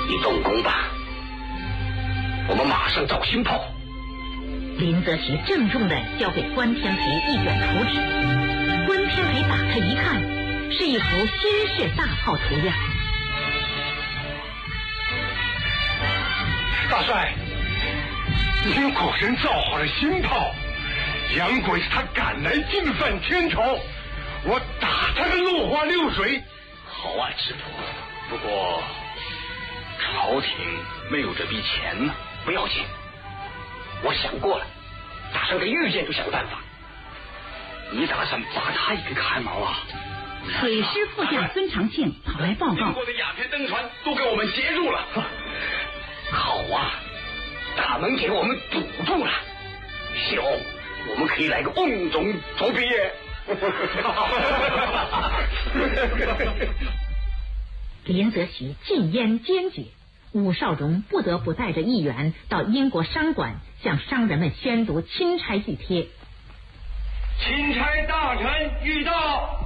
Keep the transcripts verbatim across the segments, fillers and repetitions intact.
你动工吧，我们马上找新炮。 林则徐郑重地交给关天培一卷图纸，关天培打开一看，是一幅新式大炮图样。 大帅，刘口神造好了新炮，杨鬼子他赶来进犯天朝，我打他个落花流水。 好啊，知府。不过朝廷没有这笔钱呢。不要紧，我想过了，打算给御监督想办法。你打算拔他一个汗毛啊？ 水师副将孙长庆跑来报告， 英国的鸦片登船都给我们截住了。好啊，大门给我们堵住了。小，我们可以来个瓮中捉鳖。 林则徐禁烟坚决，伍绍荣不得不带着议员到英国商馆向商人们宣读钦差谕帖。 钦差大臣谕道：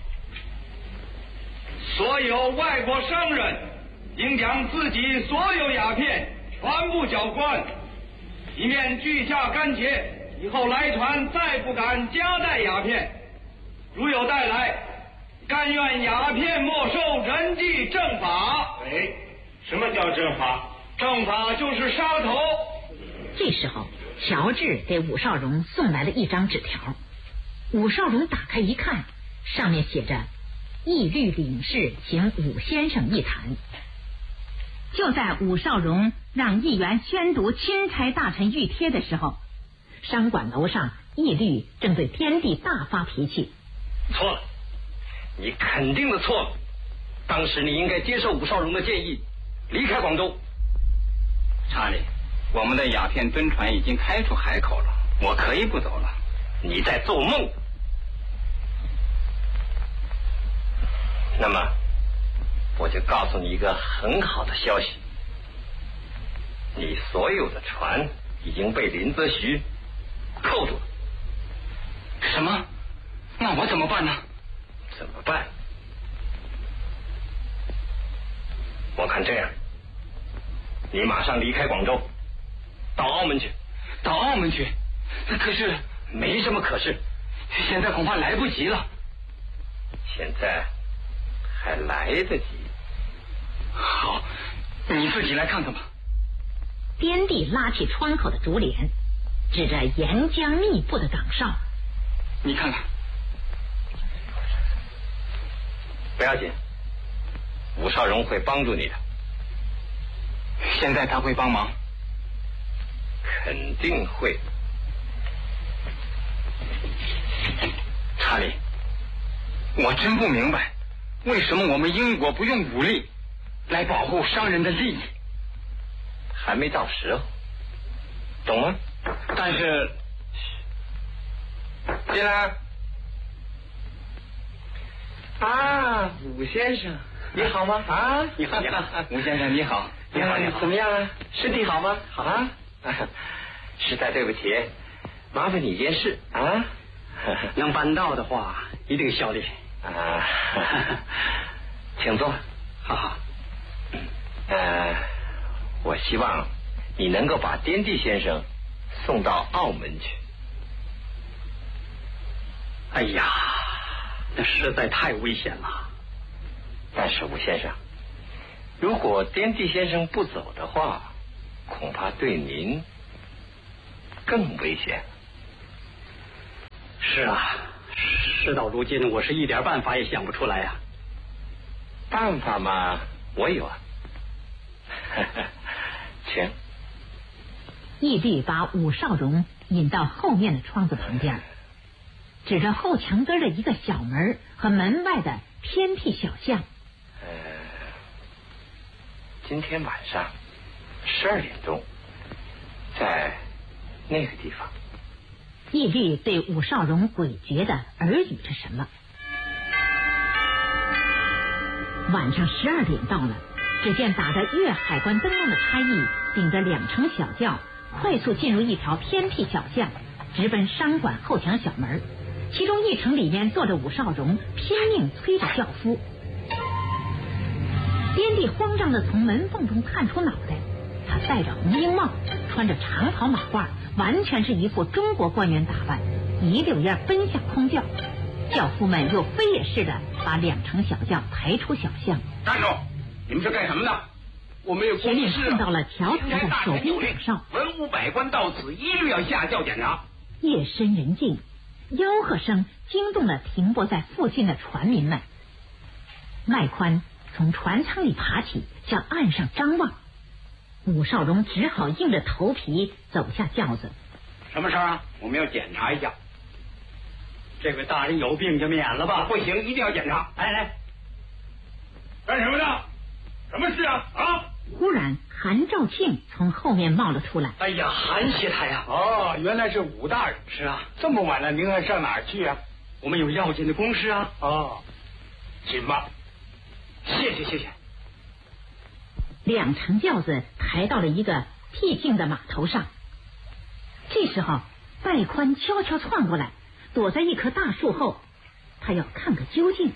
所有外国商人应将自己所有鸦片全部缴关，以免巨价干结，以后来船再不敢夹带鸦片。如有带来，甘愿鸦片没收，人记正法。 哎，什么叫正法？ 正法就是杀头。 这时候，乔治给伍绍荣送来了一张纸条。伍绍荣打开一看，上面写着：义律领事请伍先生一谈。就在伍绍荣让议员宣读钦差大臣谕帖的时候，商馆楼上义律正对天帝大发脾气。 错了，你肯定的错了。当时你应该接受伍绍荣的建议，离开广州。查理，我们的鸦片蹲船已经开出海口了，我可以不走了。你在做梦。那么，我就告诉你一个很好的消息，你所有的船已经被林则徐扣住了。什么？那我怎么办呢？怎么办？我看这样，你马上离开广州，到澳门去。到澳门去？那可是没什么可是，现在恐怕来不及了。现在还来得及。好，你自己来看看吧。 边地拉起窗口的竹帘，指着沿江密布的岗哨， 你看看。不要紧，伍绍荣会帮助你的。现在他会帮忙？肯定会。查理，我真不明白，为什么我们英国不用武力来保护商人的利益？还没到时候，懂吗？但是，进来。 啊，伍先生，你好吗？啊， 你好，你好，伍先生，你好，你好，你好， 怎么样啊？身体好吗？好啊。 实在对不起，麻烦你一件事啊。 能办到的话，一定效力啊。请坐。 好好。 呃，我希望你能够把滇地先生送到澳门去。 哎呀，那实在太危险了。 但是伍先生，如果滇地先生不走的话，恐怕对您更危险。 是啊，事到如今，我是一点办法也想不出来呀、啊。 办法嘛，我有啊。请。 义律把伍绍荣引到后面的窗子旁边，指着后墙根的一个小门和门外的偏僻小巷。 呃，今天晚上十二点钟，在那个地方。 义律对伍绍荣诡谲的耳语着什么。晚上十二点到了，只见打着粤海关灯笼的差役顶着两乘小轿，快速进入一条偏僻小巷，直奔商馆后墙小门。其中一乘里面坐着伍绍荣，拼命催着轿夫。 边地慌张的从门缝中探出脑袋，他戴着红缨帽，穿着长袍马褂，完全是一副中国官员打扮，一溜烟奔向空轿。轿夫们又飞也似的把两乘小轿抬出小巷。 站住！你们是干什么的？我们有前面看到了条条的守兵岗哨， 文武百官到此一律要下轿检查。 夜深人静，吆喝声惊动了停泊在附近的船民们。麦宽从船舱里爬起，向岸上张望。武少荣只好硬着头皮走下轿子。 什么事啊？我们要检查一下。 这位大人有病就免了吧？ 不行，一定要检查。 来来， 干什么呢？什么事啊？啊！ 忽然，韩兆庆从后面冒了出来。 哎呀，韩协台呀！ 哦，原来是武大人。 是啊， 这么晚了，您还上哪儿去啊？ 我们有要紧的公事啊。 哦，请吧。 谢谢谢谢。 两乘轿子抬到了一个僻静的码头上。这时候，戴宽悄悄窜过来，躲在一棵大树后，他要看个究竟。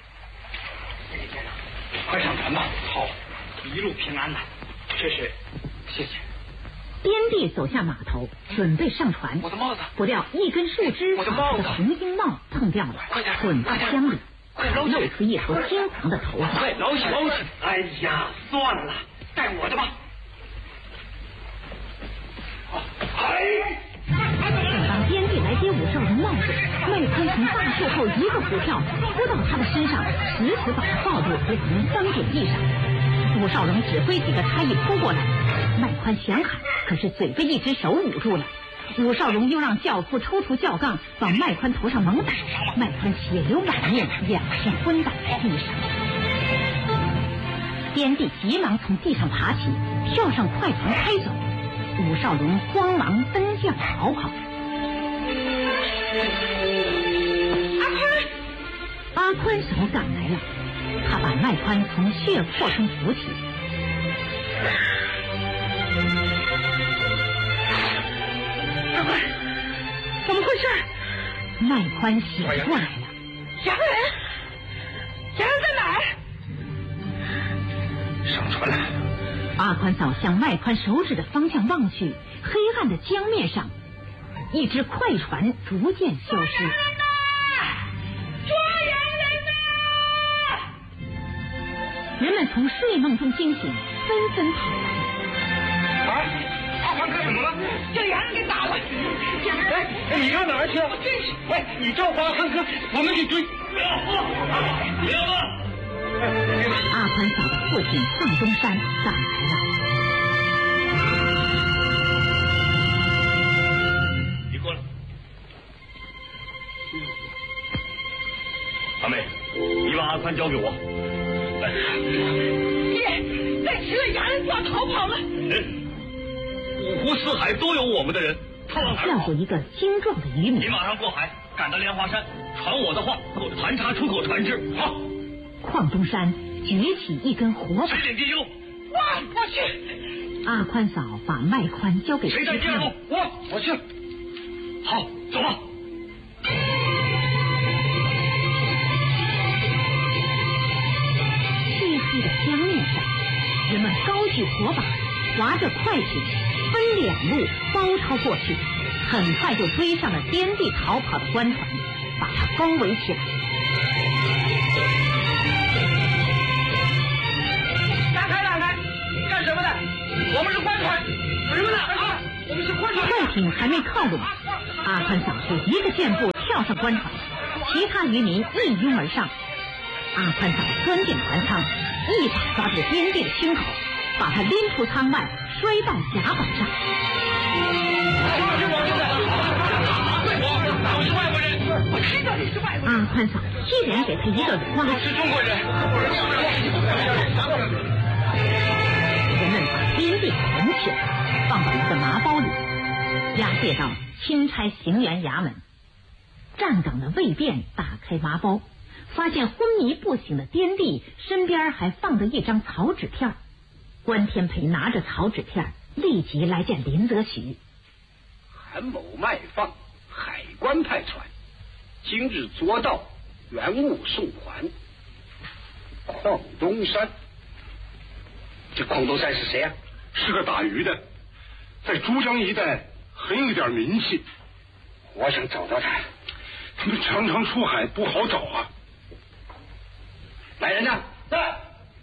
快上船吧。好，一路平安呐。这是，谢谢。 边地走下码头，准备上船。 我的帽子！ 不料一根树枝把他的红缨帽碰掉了，滚到江里，露出一头金黄的头发。 快捞起捞起！哎呀，算了，带我的吧。 哎！正当边地来接武少荣帽子，麦宽从大树后一个虎跳，扑到他的身上，死死把他抱住，跌从方井地上。武少荣指挥几个差役扑过来，麦宽想喊，可是嘴被一只手捂住了。武少荣又让轿夫抽出轿杠，往麦宽头上猛打，麦宽血流满面，两天昏倒在地上。边地急忙从地上爬起，跳上快船开走。武少荣慌忙登轿逃跑。阿宽，阿宽嫂赶来了，他把麦宽从血泊中扶起。阿宽，怎么回事？麦宽醒过来了。洋人，洋人在哪儿？ 上船来。 阿宽嫂向麦宽手指的方向望去，黑暗的江面上，一只快船逐渐消失。捉洋人呐！人们从睡梦中惊醒，纷纷跑来。 啊！阿宽哥怎么了？ 这洋人给打了！ 哎，你上哪儿去了？ 真是！ 喂，你照顾阿宽哥，我们去追。别了！ 阿宽嫂的父亲放东山赶来了。 你过来。阿妹，你把阿宽交给我。 爹，再迟了，洋人就要逃跑了。 五湖四海都有我们的人，他往哪儿跑？ 叫做一个精壮的渔民。 你马上过海，赶到莲花山，传我的话，我盘查出口船只。好。 邝东山举起一根火把。 谁领第一路？ 我我去。阿宽嫂把麦宽交给谁在第二路？我我去。好，走吧。 漆黑的江面上，人们高举火把，划着快艇，分两路包抄过去，很快就追上了边地逃跑的官船，把它包围起来。 让开让开！干什么的？我们是官船！什么的啊？我们是官船！ 快艇还没靠拢，阿宽嫂就一个箭步跳上官船，其他渔民一拥而上。阿宽嫂钻进船舱，一把抓住边地的胸口，把他拎出舱外，摔到甲板上。 我是我们的，我是外国人， 我知道你是外国人。阿宽嫂一连给他一个瓜。 我是中国人。 人们把边地捆起来，放到一个麻包里，押解到钦差行辕衙门。站岗的卫便打开麻包，发现昏迷不醒的边地身边还放着一张草纸片。关天培拿着草纸片，立即来见林则徐。 韩某卖放海关派船，今日捉到，原物送还。邝东山这孔东山是谁啊？ 是个打鱼的，在珠江一带很有点名气。 我想找到他。 他们常常出海，不好找啊。 来人呐！ 在。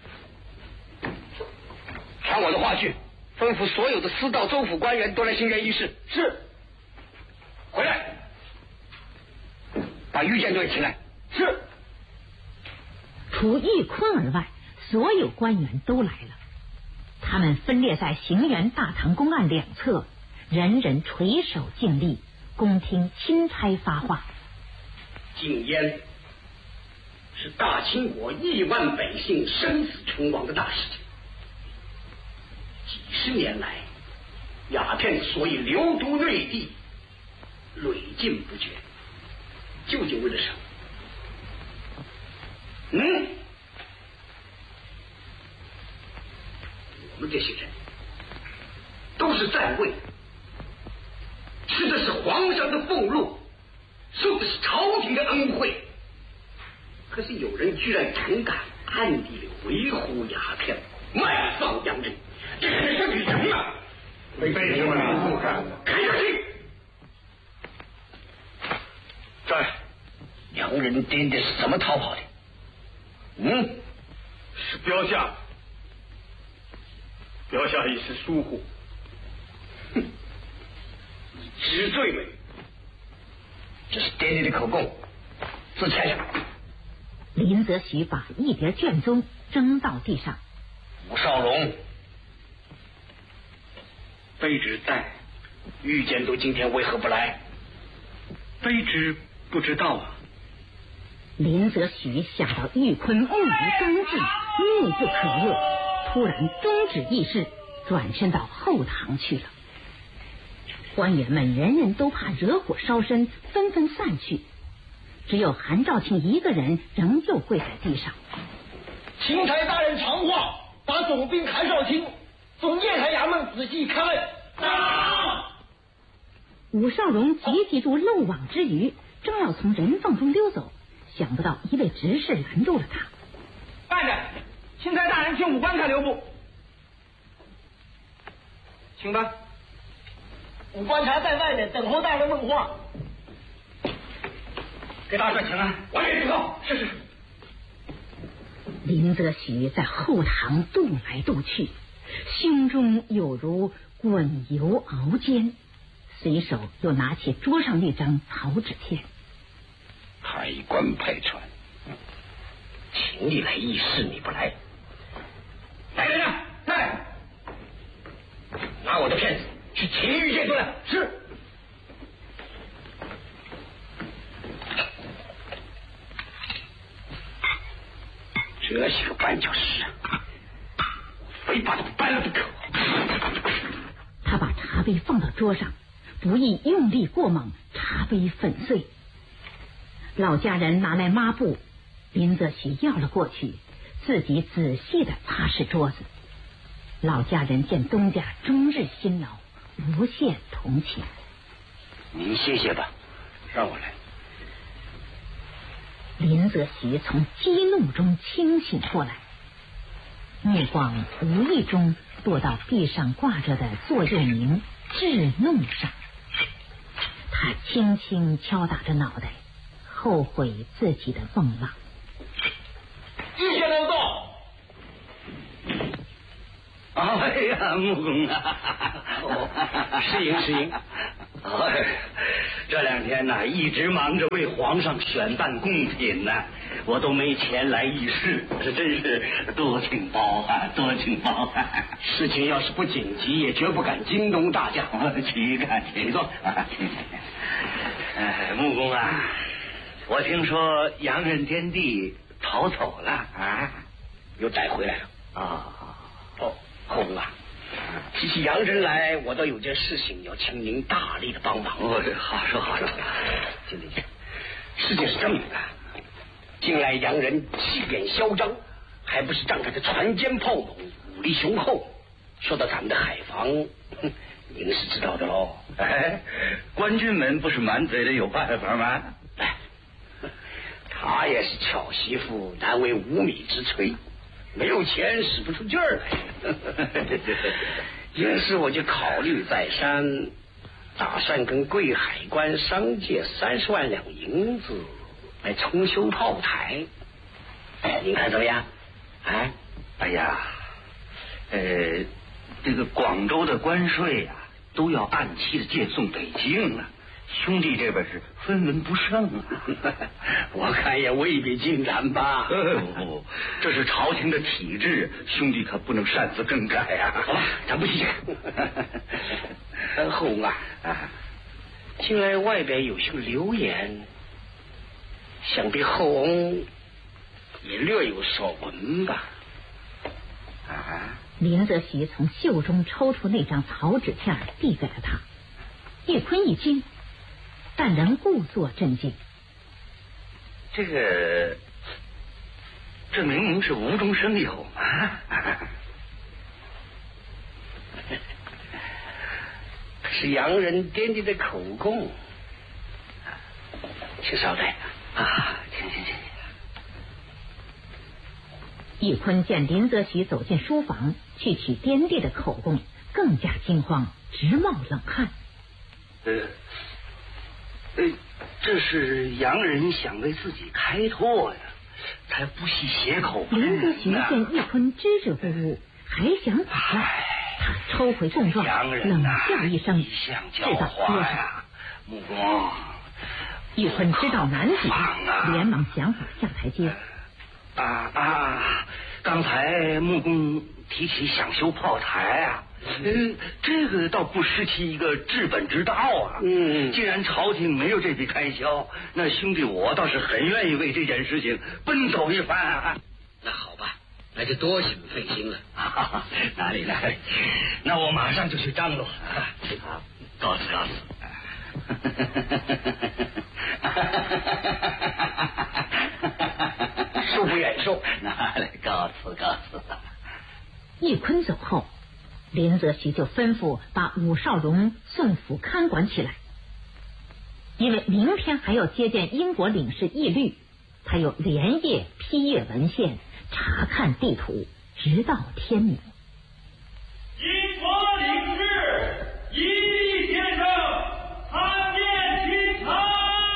传我的话去，吩咐所有的司道州府官员都来兴元议事。 是。 回来，把御监队请来。 是。 除玉坤而外，所有官员都来了。他们分列在行辕大堂公案两侧，人人垂手敬立，恭听钦差发话。 禁烟是大清国亿万百姓生死存亡的大事情。几十年来，鸦片所以流毒内地，累进不绝，究竟为了什么？嗯，我们这些人都是在位，吃的是皇上的俸禄，受的是朝廷的恩惠，可是有人居然胆敢暗地里维护鸦片，卖放洋人，这可是吕穷啊！ 为什么你不干？ 看下去， 在洋人爹爹是怎么逃跑的？嗯， 是标下，标下一时疏忽。 哼，你知罪没？这是爹爹的口供，自签下。 林则徐把一叠卷宗扔到地上。 吴少龙，卑职在，御监督今天为何不来？ 卑职不知道啊。 林则徐想到玉坤木于刚劲，怒不可遏，突然终止议事，转身到后堂去了。官员们人人都怕惹火烧身，纷纷散去，只有韩兆庆一个人仍旧跪在地上。 钦差大人传话，把总兵韩少卿从夜台衙门仔细看。啊！ 武少荣急急住漏网之鱼，正要从人缝中溜走，想不到一位执事拦住了他。 慢着，钦差大人请武官看留步。请吧。武官察在外面等候大人问话。 给大帅请安。完全禀告。是是。 林则徐在后堂踱来踱去，胸中有如滚油熬煎，随手又拿起桌上那张草纸片。 海关派船，请你来议事，你不来。来人呐，来！拿我的片子去请御监督来。是。这些个绊脚石啊，非把他们搬了不可。 他把茶杯放到桌上，不意用力过猛，茶杯粉碎。老家人拿来抹布，林则徐要了过去，自己仔细的擦拭桌子。老家人见东家终日辛劳，无限同情。 您歇歇吧，让我来。 林则徐从激怒中清醒过来，目光无意中落到地上挂着的座右铭“治怒”上，他轻轻敲打着脑袋，后悔自己的锋芒。 御监督到。 哎呀，穆公啊！ 哦，适应适应。 哎，这两天呢，一直忙着为皇上选办贡品呢，我都没钱来议事，这真是多请包啊，多请包啊！ 事情要是不紧急，也绝不敢惊动大驾。 请看，请坐。哎，穆公啊，我听说洋人天帝逃走了啊， 又逮回来了啊！ 哦，后公啊，提起洋人来，我倒有件事情要请您大力的帮忙。 哦，好说好说。 听听，事情是这么的，近来洋人气焰嚣张，还不是仗他的船坚炮猛，武力雄厚。说到咱们的海防，哼，您是知道的喽。 哎，官军们不是满嘴的有办法吗？ 哎，他也是巧媳妇难为无米之炊。 没有钱使不出劲儿来。于是我就考虑再三，打算跟贵海关商借三十万两银子来重修炮台。哎，您看怎么样？啊？ 哎呀，呃，这个广州的关税啊，都要按期的借送北京啊。兄弟这边是分文不剩啊。 我看也未必尽然吧。 呃，不，这是朝廷的体制，兄弟可不能擅自更改啊。 好吧，咱不计较。呃，后翁啊，啊，近来外边有些流言，想必后翁也略有所闻吧？啊！ 林则徐从袖中抽出那张草纸片，递给了他。玉坤一惊，但仍故作镇静。 这个，这明明是无中生有啊！ 是洋人掂掂的口供。请稍待啊！请请请。 玉坤见林则徐走进书房去取滇地的口供，更加惊慌，直冒冷汗。 呃，呃，这是洋人想为自己开脱呀，才不惜血口喷人。 林则徐见玉坤支支吾吾，还想走来，他抽回供状，冷笑一声，掷到桌上。 木工， 玉坤知道难解，连忙想法下台阶。 啊啊！刚才木工提起想修炮台啊，呃，这个倒不失其一个治本之道啊。 嗯， 既然朝廷没有这笔开销，那兄弟我倒是很愿意为这件事情奔走一番啊。 那好吧，那就多谢你费心了。 啊、哪里哪里，那我马上就去张罗啊。好，告辞告辞。 恕不远受。 哪里，告辞告辞。 玉坤走后，林则徐就吩咐把武绍荣送府看管起来，因为明天还要接见英国领事义律，他又连夜批阅文献，查看地图，直到天明。 英国领事义律先生参见钦差。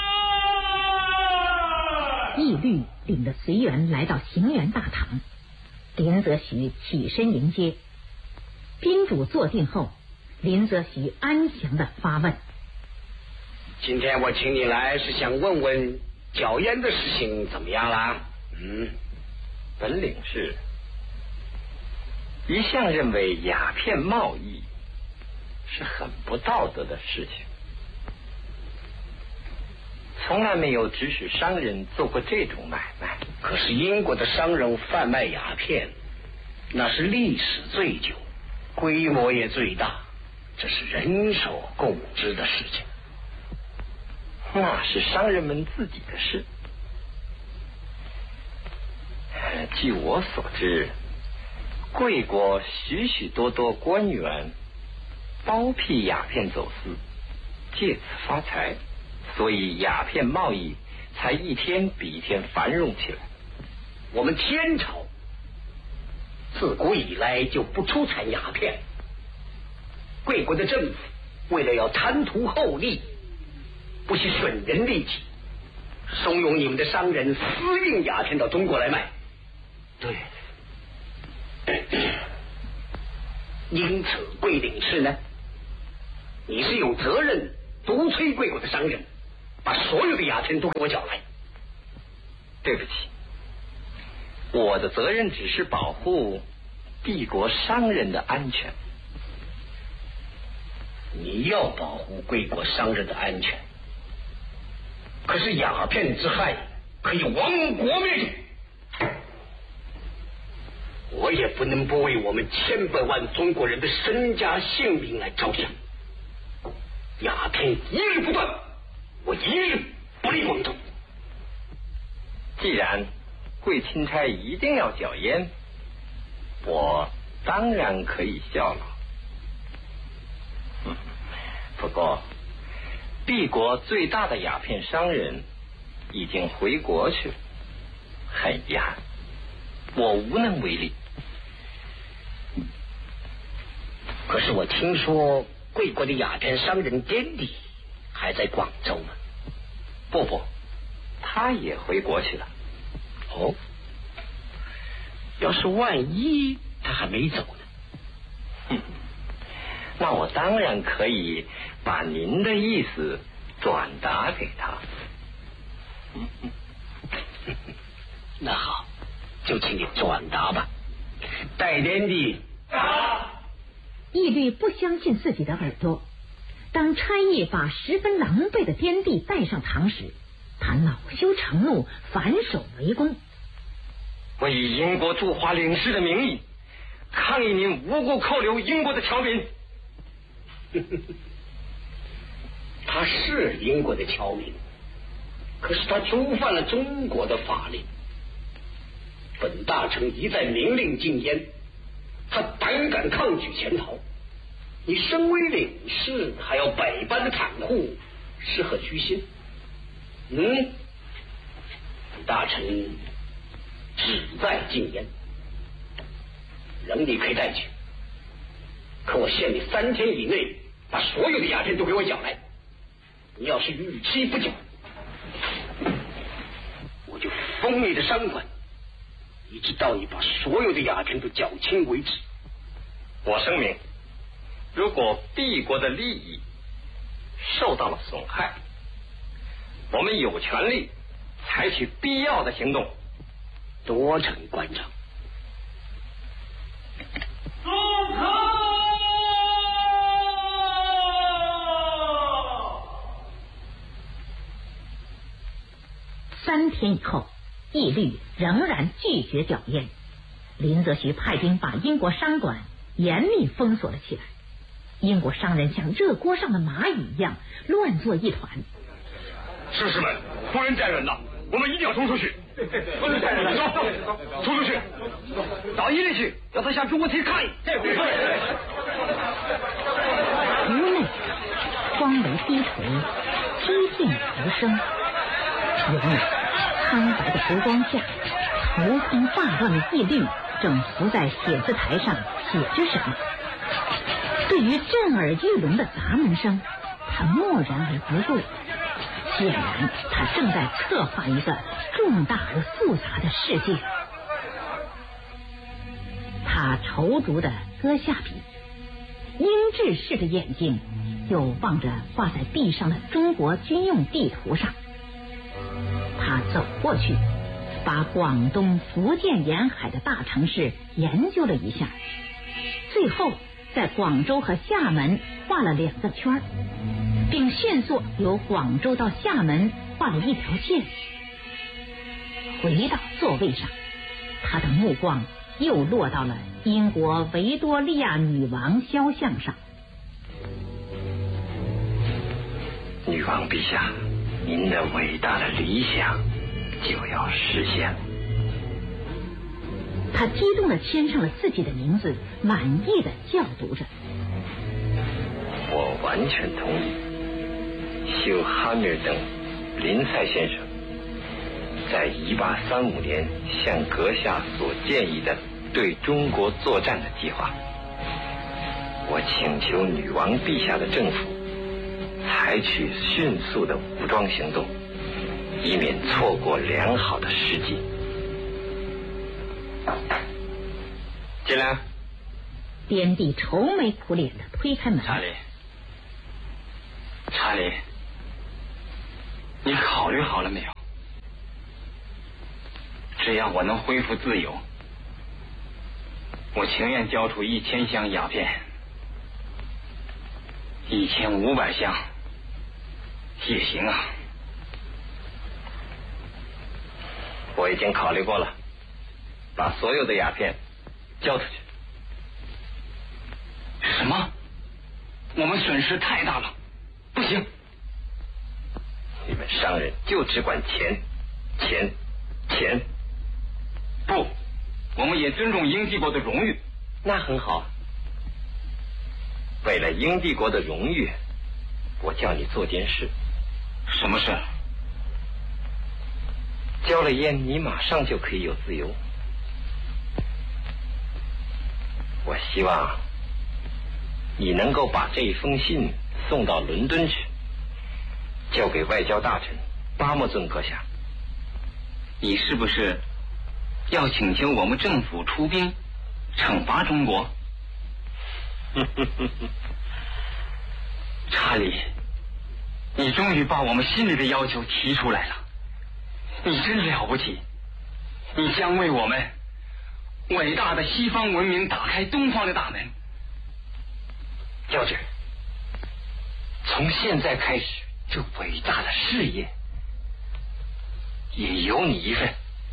义律领着随员来到行辕大堂，林则徐起身迎接。宾主坐定后，林则徐安详地发问： 今天我请你来是想问问剿烟的事情怎么样啦？嗯， 本领事一向认为鸦片贸易是很不道德的事情，从来没有指使商人做过这种买卖。 可是英国的商人贩卖鸦片，那是历史最久，规模也最大，这是人所共知的事情。 那是商人们自己的事。据我所知，贵国许许多多官员包庇鸦片走私，借此发财，所以鸦片贸易才一天比一天繁荣起来。 我们天朝自古以来就不出产鸦片，贵国的政府为了要贪图厚利，不惜损人利己，怂恿你们的商人私运鸦片到中国来卖。 对， 因此贵领事呢，你是有责任独催贵国的商人把所有的鸦片都给我缴来。 对不起，我的责任只是保护帝国商人的安全。 你要保护贵国商人的安全，可是鸦片之害可以亡国灭种，我也不能不为我们千百万中国人的身家性命来着想。鸦片一日不断，我一日不离广州。 既然贵钦差一定要缴烟，我当然可以效劳。嗯，不过帝国最大的鸦片商人已经回国去了，很遗憾， 我无能为力。 可是我听说贵国的鸦片商人典礼还在广州呢。 不不，他也回国去了。 哦，要是万一他还没走呢？ 哼，那我当然可以把您的意思转达给他。 那好，就请你转达吧。戴典礼。 义律不相信自己的耳朵，当差役把十分狼狈的滇地带上堂时，他恼羞成怒，反手围攻。 我以英国驻华领事的名义抗议您无故扣留英国的侨民。 他是英国的侨民，可是他触犯了中国的法令。本大臣一再明令禁烟，他胆敢抗拒潜逃。你身为领事，还要百般的袒护，是何居心？嗯，本大臣旨在禁烟，人你可以带去，可我限你三天以内把所有的鸦片都给我缴来。你要是逾期不缴，我就封你的商馆，一直到你把所有的鸦片都缴清为止。 我声明，如果敝国的利益受到了损害，我们有权利采取必要的行动。 多陈关长。 住口！ 三天以后，义律仍然拒绝缴烟。林则徐派兵把英国商馆严密封锁了起来。英国商人像热锅上的蚂蚁一样乱作一团。 士士们，夫人带人了，我们一定要冲出去。夫人带人了，走，冲出去， 到一里去，要他向中国提抗议。 屋内光为低垂，激进无声。原来苍白的烛光下，头昏发乱的义律正伏在写字台上写着什么。对于震耳欲聋的砸门声，他默然而不顾。显然，他正在策划一个重大而复杂的事件。他踌躇地搁下笔，英制式的眼睛又望着挂在壁上的中国军用地图上。他走过去，把广东、福建沿海的大城市研究了一下，最后在广州和厦门画了两个圈，并迅速由广州到厦门画了一条线。回到座位上，他的目光又落到了英国维多利亚女王肖像上。 女王陛下，您的伟大的理想就要实现了。 他激动地签上了自己的名字，满意地教读着。 我完全同意休哈密尔登林赛先生在一八三五年向阁下所建议的对中国作战的计划。我请求女王陛下的政府采取迅速的武装行动，以免错过良好的时机。 进来。 滇地愁眉苦脸的推开门。 查理，查理，你考虑好了没有？只要我能恢复自由，我情愿交出一千箱鸦片，一千五百箱也行啊。 我已经考虑过了，把所有的鸦片交出去。 什么？我们损失太大了，不行。 你们商人就只管钱，钱，钱。 不，我们也尊重英帝国的荣誉。 那很好。为了英帝国的荣誉，我叫你做件事。 什么事？ 交了烟，你马上就可以有自由。 希望你能够把这封信送到伦敦去，交给外交大臣巴莫尊阁下。 你是不是要请求我们政府出兵惩罚中国？查理，你终于把我们心里的要求提出来了，你真了不起，你将为我们伟大的西方文明打开东方的大门。 乔治，从现在开始，这伟大的事业也有你一份。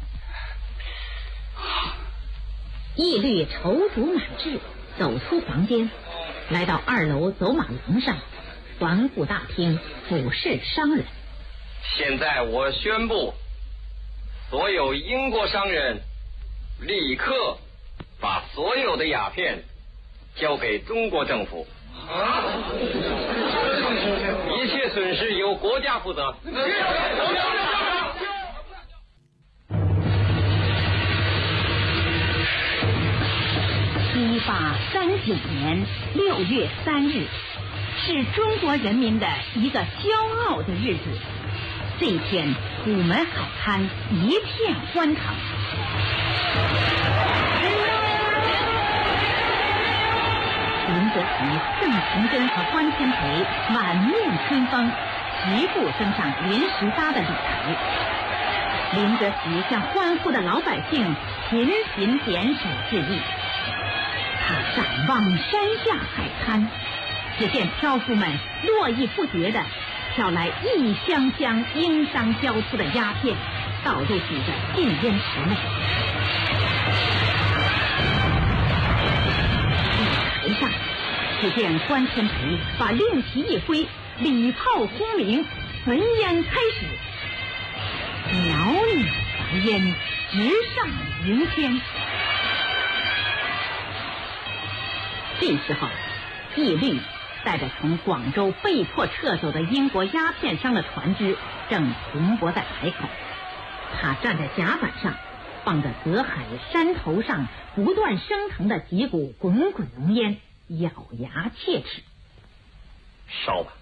义律踌躇满志，走出房间，来到二楼走马廊上，环顾大厅，俯视商人。 现在我宣布，所有英国商人立刻把所有的鸦片交给中国政府，一切损失由国家负责。 一八三九年六月三日，是中国人民的一个骄傲的日子。这一天，午门海滩一片欢腾。林则徐、邓从根和关天培满面春风，齐步登上临时搭的礼台。林则徐向欢呼的老百姓频频点手致意。他展望山下海滩，只见挑夫们络绎不绝地挑来一箱箱英商交出的鸦片，倒入几个禁烟池内。礼台上，只见关天培把令旗一挥，礼炮轰鸣，焚烟开始，袅袅白烟直上云天。这时候，义律带着从广州被迫撤走的英国鸦片商的船只正停泊在海口。他站在甲板上，望着隔海山头上不断升腾的几股滚滚浓烟，咬牙切齿。 烧吧，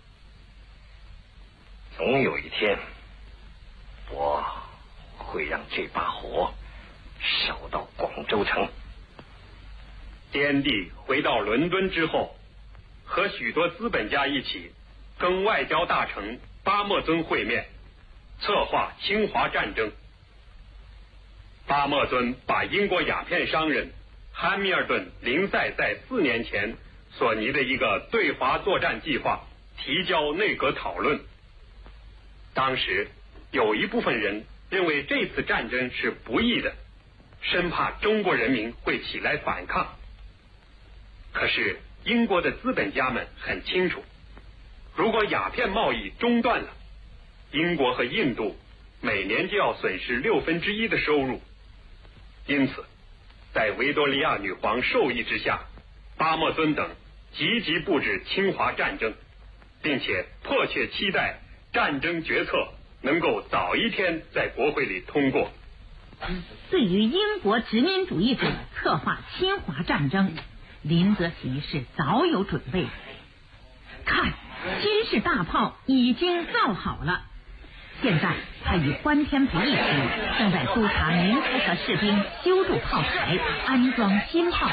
总有一天，我会让这把火烧到广州城。 滇地回到伦敦之后，和许多资本家一起跟外交大臣巴莫尊会面，策划侵华战争。巴莫尊把英国鸦片商人汉密尔顿林赛在四年前所拟的一个对华作战计划提交内阁讨论。当时有一部分人认为这次战争是不义的，生怕中国人民会起来反抗。可是英国的资本家们很清楚，如果鸦片贸易中断了，英国和印度每年就要损失六分之一的收入。因此，在维多利亚女皇授意之下，巴莫尊等积极布置侵华战争，并且迫切期待战争决策能够早一天在国会里通过。 对于英国殖民主义者策划侵华战争，林则徐是早有准备的。看，军事大炮已经造好了。现在他与关天培一起正在督察民夫和士兵修筑炮台，安装新炮。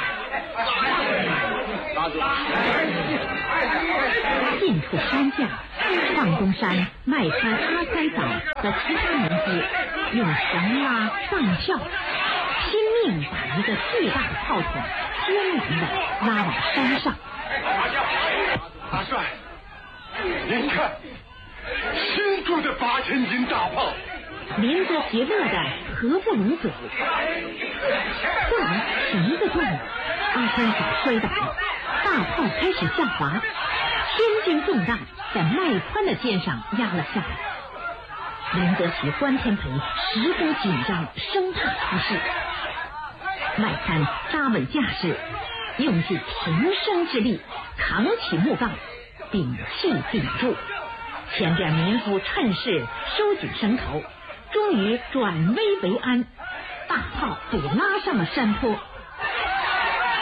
近处山下，放东山、麦川、阿塞岛的其他民夫用绳拉上票，拼命把一个巨大的炮筒艰难地拉往山上。 大帅，您看，新铸的八千斤大炮。 林则徐乐得合不拢嘴。突然绳子断了，阿三嫂摔倒了，大炮开始下滑，千斤重担在麦宽的肩上压了下来。林则徐、关天培十分紧张，生怕出事。麦宽扎稳架势，用尽平生之力扛起木杠，屏气顶住。前边民夫趁势收紧绳头，终于转危为安，大炮被拉上了山坡。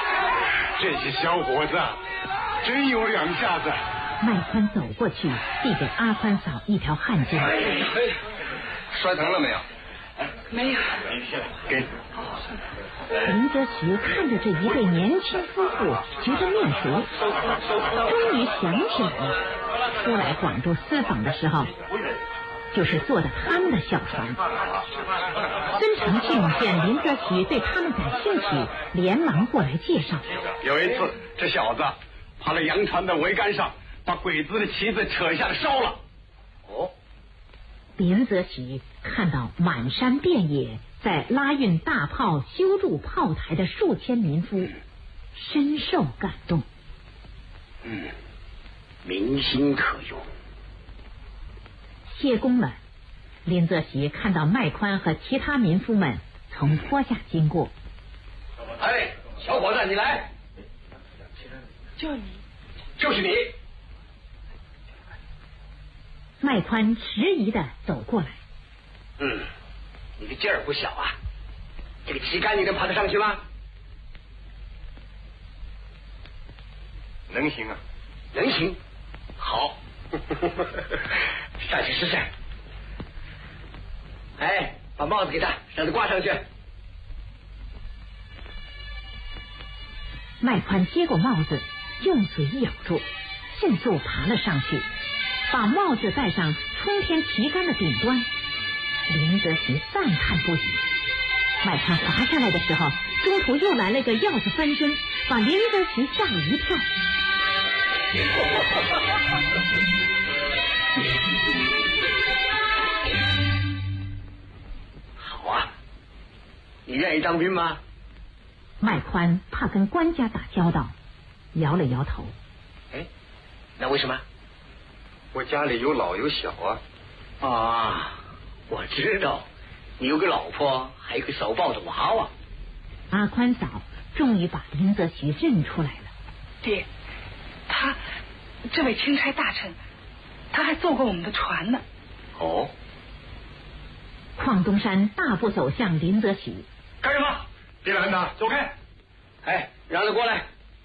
这些小伙子真有两下子。 麦宽走过去，递给阿宽嫂一条汗巾。 摔疼了没有？ 没有。 给。 林则徐看着这一对年轻夫妇，觉得面熟，终于想起来了。初来广州私访的时候，就是坐的他们的小船。孙承庆见林则徐对他们感兴趣，连忙过来介绍。 有一次，这小子爬到洋船的桅杆上，把鬼子的旗子扯下来烧了。 哦。 林则徐看到满山遍野在拉运大炮、修筑炮台的数千民夫，深受感动。 嗯，民心可用。 歇工了，林则徐看到麦宽和其他民夫们从坡下经过。 哎，小伙子，你来。 就你。 就是你。 麦宽迟疑的走过来。 嗯，你的劲儿不小啊，这个旗杆你能爬得上去吗？ 能行啊， 能行。好，上去试试。哎，把帽子给他，让他挂上去。 麦宽接过帽子，用嘴咬住，迅速爬了上去，把帽子戴上冲天旗杆的顶端。林则徐赞叹不已。麦宽滑下来的时候，中途又来了个鹞子翻身，把林则徐吓了一跳。 好啊，你愿意当兵吗？ 麦宽怕跟官家打交道，摇了摇头。 哎，那为什么？ 我家里有老有小啊。 啊，我知道，你有个老婆，还有个手抱的娃娃。 阿宽嫂终于把林则徐认出来了。 爹，他这位钦差大臣，他还坐过我们的船呢。 哦。 邝东山大步走向林则徐。 干什么？别拦他，走开！ 哎，让他过来。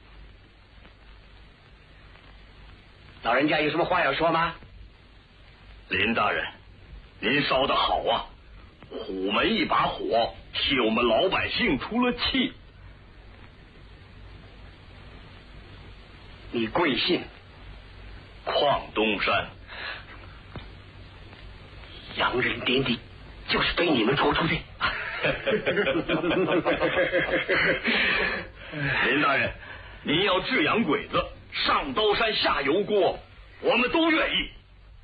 老人家有什么话要说吗？ 林大人，您烧得好啊！虎门一把火，替我们老百姓出了气。 你贵姓？ 邝东山。 洋人点滴就是被你们捉出的。 林大人，您要治洋鬼子，上刀山下油锅，我们都愿意。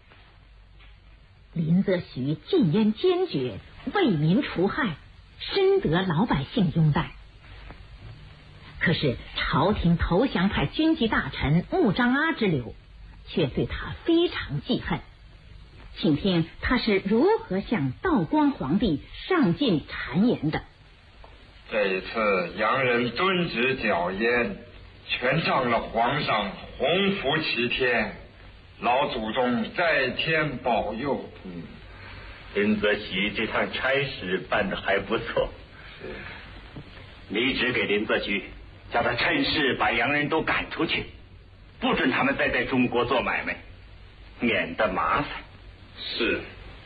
林则徐禁烟坚决，为民除害，深得老百姓拥戴。可是朝廷投降派军机大臣穆彰阿之流却对他非常记恨。请听他是如何向道光皇帝上进谗言的。 这一次洋人敦旨绞烟，全仗了皇上洪福齐天，老祖宗在天保佑。 嗯，林则徐这趟差事办得还不错。 是。 你指给林则徐，叫他趁势把洋人都赶出去，不准他们再在中国做买卖，免得麻烦。 是。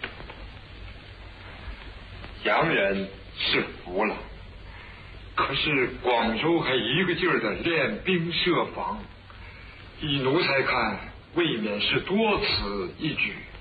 洋人是服了，可是广州还一个劲儿的练兵设防，依奴才看，未免是多此一举。